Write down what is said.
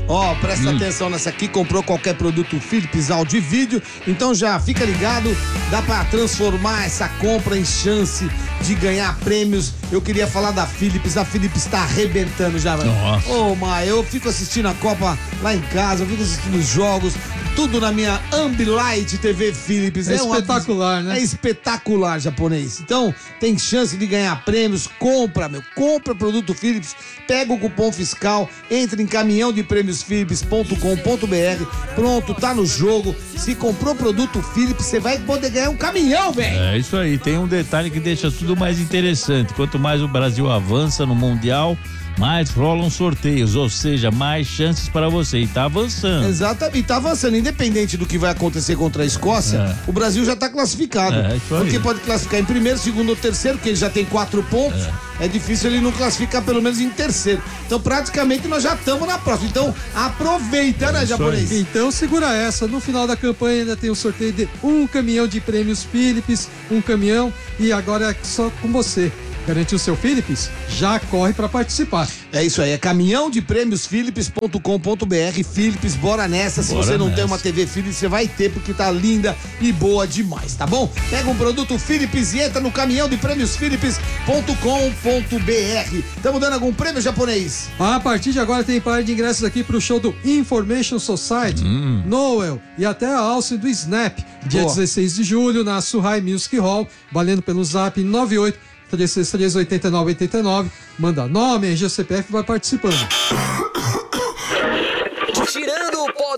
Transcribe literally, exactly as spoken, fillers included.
Ó, presta Hum. atenção nessa aqui, comprou qualquer produto Philips áudio e vídeo, então já fica ligado, dá pra transformar essa compra em chance de ganhar prêmios. Eu queria falar da Philips, a Philips tá arrebentando já, velho. Nossa. Ô, Maia, eu fico assistindo a Copa lá em casa, eu fico assistindo os jogos, tudo na minha Ambilight T V Philips. É uma- espetacular, né? É espetacular, japonês. Então, tem chance de ganhar prêmios. Compra, meu. Compra produto Philips, pega o cupom fiscal, entra em caminhão de prêmios philips ponto com ponto br. Pronto, tá no jogo. Se comprou produto Philips, você vai poder ganhar um caminhão, velho. É isso aí, tem um detalhe que deixa tudo mais interessante. Quanto mais o Brasil avança no Mundial, mais rolam sorteios, ou seja, mais chances para você. E tá avançando. Exatamente, tá avançando. Independente do que vai acontecer contra a Escócia, É. o Brasil já tá classificado. É, isso aí. Porque pode classificar em primeiro, segundo ou terceiro, porque ele já tem quatro pontos. É. É difícil ele não classificar pelo menos em terceiro. Então, praticamente, nós já estamos na próxima. Então, aproveita, né, japonês? Então segura essa, no final da campanha ainda tem o sorteio de um caminhão de prêmios Philips, um caminhão, e agora é só com você. Garantiu seu Philips? Já corre pra participar. É isso aí, é caminhão de prêmios philips ponto com ponto br. Philips, bora nessa. Se Bora você não nessa. tem uma T V Philips, você vai ter, porque tá linda e boa demais, tá bom? Pega um produto Philips e entra no caminhão de prêmios philips ponto com ponto br. Estamos dando algum prêmio, japonês? A partir de agora tem par de ingressos aqui pro show do Information Society, Hum. Noel e até a alce do Snap, dia Boa. dezesseis de julho na Suhai Music Hall, valendo pelo zap nove oito três seis três oito nove oito nove. Manda nome, R G C P F, vai participando.